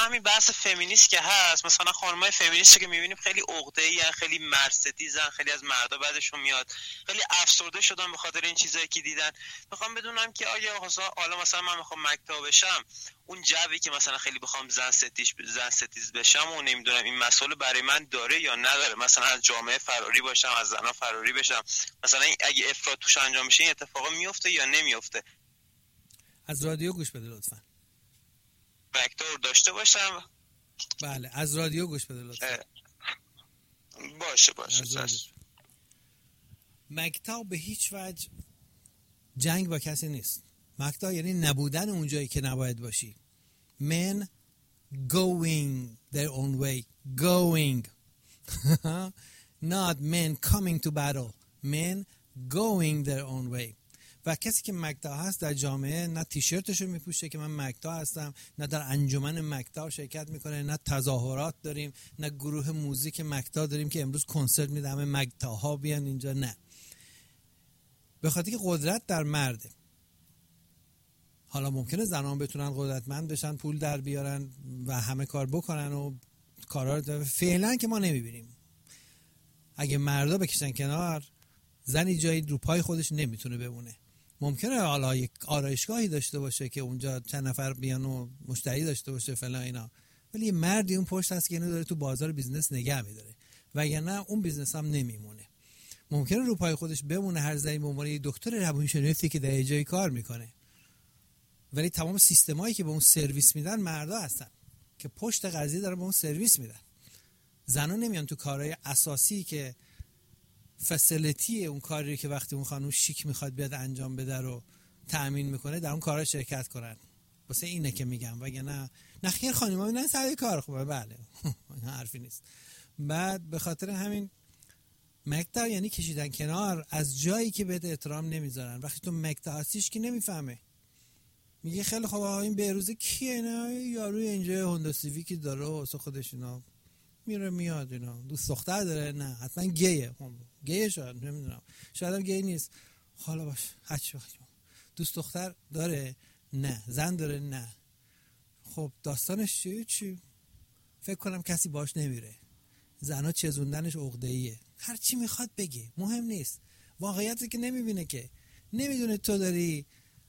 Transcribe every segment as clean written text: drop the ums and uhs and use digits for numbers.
همین بحث فمینیست که هست، مثلا خانمای فمینیست که میبینیم خیلی عقده‌ای ان، خیلی مرستیزن، خیلی از مردا بعدشون میاد، خیلی افسرده شدن به خاطر این چیزایی که دیدن. میخوام بدونم که آیا حالا مثلا من میخوام مکتا بشم، اون جوی که مثلا خیلی بخوام زن ستیز بشم و نمیدونم این مسئله برای من داره یا نداره، مثلا از جامعه فراری باشم، از زنا فراری بشم، مثلا اگه افراط توش انجام بشه این اتفاقا میفته یا نمیفته؟ از رادیو گوش بده لطفا. فاکتور داشته باشم؟ بله از رادیو گوش بده لطفا. باشه مکتا به هیچ وجه جنگ با کسی نیست. مکتا یعنی نبودن اونجایی که نباید باشی. Men going their own way. Going. Not men coming to battle. Men going their own way. و کسی که مکتا هست در جامعه نه تیشرتشو میپوشه که من مکتا هستم، نه در انجمن مکتا شرکت میکنه، نه تظاهرات داریم، نه گروه موزیک مکتا داریم که امروز کنسرت میده همه مکتاها بیان اینجا. نه، به خاطر که قدرت در مرده. حالا ممکنه زنان بتونن قدرتمند بشن، پول در بیارن و همه کار بکنن و کارا رو فعلا که ما نمیبینیم. اگه مردا بکشن کنار، زنی جایی رو پای خودش نمیتونه بمونه. ممکنه حالا یک آرایشگاهی داشته باشه که اونجا چند نفر بیان و مشتری داشته باشه فلان اینا، ولی یه مردی اون پشت هست که اینو داره تو بازار بیزنس نگه میداره، وگرنه اون بیزنس هم نمیمونه. ممکنه رو پای خودش بمونه هر زنی به عنوان یه دکتر روانشناسی که در جای کار میکنه، ولی تمام سیستمایی که به اون سرویس میدن مردا هستن که پشت قضیه دارن به اون سرویس میدن. زنا نمیان تو کارهای اساسی که فسیلیتی اون کاری که وقتی اون خانم شیک میخواد بیاد انجام بده رو تأمین میکنه در اون کارا شرکت کنن. واسه اینه که میگم، وگرنه نه خیر خانم‌ها میرن سر کار. خوبه بله حرفی نیست. بعد به خاطر همین مکتا یعنی کشیدن کنار از جایی که بهت احترام نمیذارن. وقتی تو مکتا هستیش که نمیفهمه، میگه خیلی خوب این بهروز کیه؟ نه یاروی اینجا هوندا سیویکی داره واسه خودش اینا میره میاد، اینا دوست دختر داره؟ نه حتما گیه شاید، نمیدونم، شاید هم گی نیست. حالا باش هرچی وقت دوست دختر داره؟ نه. زن داره؟ نه. خب داستانش چی؟ فکر کنم کسی باش نمیره. زنا چزوندنش عقده‌ایه، هر چی میخواد بگه مهم نیست. واقعیتی که نمیبینه، که نمیدونه تو داری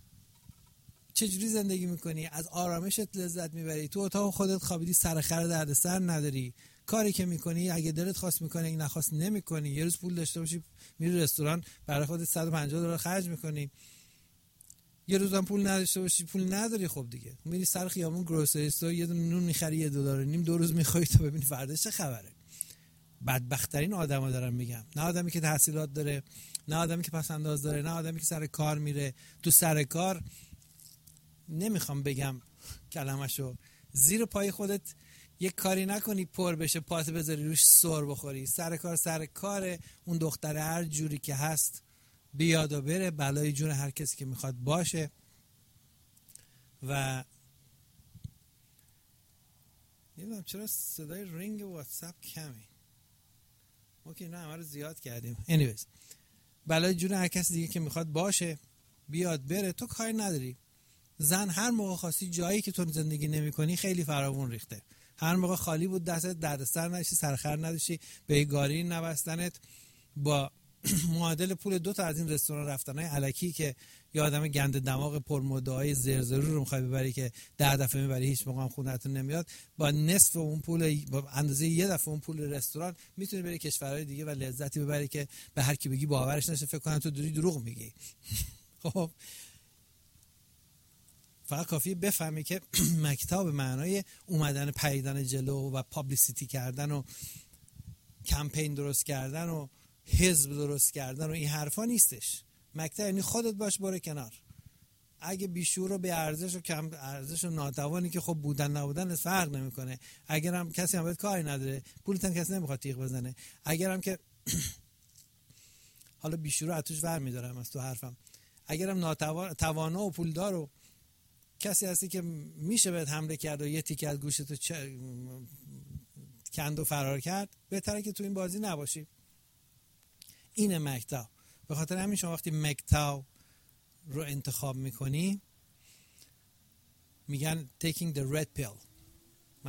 چجوری زندگی میکنی، از آرامشت لذت میبری، تو اتاق خودت خوابیدی، سر خر درد سر نداری، کاری که میکنی اگه دلت خواست میکنی، اگه نخواست نمیکنی. یه روز پول داشته باشی میری رستوران برای خودت $150 خرج میکنی، یه روز هم پول نداشته باشی پول نداری، خب دیگه میری سر خیابون گروسری استور یه دونه نون میخری $1.5، 2 روز میخوای تا ببینی فردا چه خبره. بدبخت‌ترین آدما دارم میگم، نه آدمی که تحصیلات داره، نه آدمی که پس انداز داره، نه آدمی که سر کار میره. تو سر کار نمیخوام بگم کلمشو، زیر پای خودت یک کاری نکنی پر بشه پات بذاری روش سر بخوری. سر کار اون دختر هر جوری که هست بیاد و بره، بلای جون هر کسی که میخواد باشه. و نمیدونم چرا صدای رینگ واتساپ کمه، ما که اینا همه رو زیاد کردیم. anyways بلای جون هر کسی دیگه که میخواد باشه بیاد بره، تو کاری نداری. زن هر موقع خواستی جایی که تو زندگی نمی کنی خیلی فراوون ریخته. هر موقع خالی بود دستت دردسر نداشتی، سرخر نداشتی، به گاری نبستنت، با معادل پول 2 تا از این رستوران رفتنای الکی که یه آدم گند دماغ پرمدعای زرزرو رو میخوای ببری که 10 دفعه میبری هیچ موقع هم خونتون نمیاد، با نصف اون پول، با اندازه یه دفعه اون پول رستوران میتونی بری کشورهای دیگه و لذتی ببری که به هر کی بگی باورش نشه، فکر کنن تو دروغ میگی. خب فقط کافیه بفهمی که مکتا به معنای اومدن پریدن جلو و پابلیسیتی کردن و کمپین درست کردن و حزب درست کردن و این حرفا نیستش. مکتا یعنی خودت باش، برو کنار. اگه بیشور و به ارزش و کم ارزش و ناتوانی که خب بودن نبودن فرق نمیکنه. اگرم کسی هم بهت کاری نداره، پولت هم کسی نمیخواد تیغ بزنه. اگرم که حالا بیشور اتوش ور میدارم از تو حرفم، اگرم ناتوانا و پولدار و کسی هستی که میشه بهت حمله کرد و یه تیکه از گوشتو کند و فرار کرد، بهتره که تو این بازی نباشی. اینه مکتا. به خاطر همین شما وقتی مکتا رو انتخاب میکنی میگن taking the red pill.